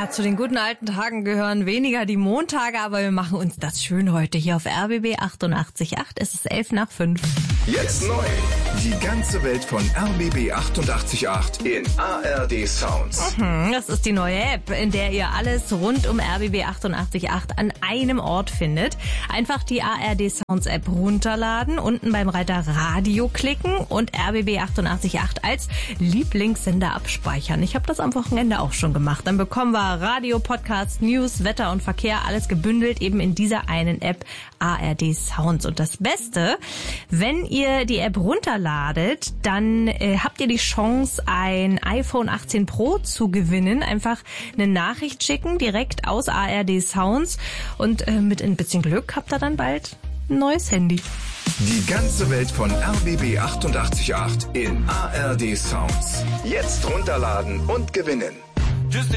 zu den guten alten Tagen gehören weniger die Montage, aber wir machen uns das schön heute hier auf RBB 88.8. Es ist 11:05. Jetzt neu. Die ganze Welt von RBB 88.8 in ARD Sounds. Das ist die neue App, in der ihr alles rund um RBB 88.8 an einem Ort findet. Einfach die ARD Sounds App runterladen, unten beim Reiter Radio klicken und RBB 88.8 als Lieblingssender abspeichern. Ich habe das am Wochenende auch schon gemacht. Dann bekommen wir Radio, Podcast, News, Wetter und Verkehr, alles gebündelt eben in dieser einen App ARD Sounds. Und das Beste, wenn ihr die App runterladet, dann habt ihr die Chance, ein iPhone 18 Pro zu gewinnen. Einfach eine Nachricht schicken, direkt aus ARD Sounds. Und mit ein bisschen Glück habt ihr dann bald ein neues Handy. Die ganze Welt von RBB 88.8 in ARD Sounds. Jetzt runterladen und gewinnen.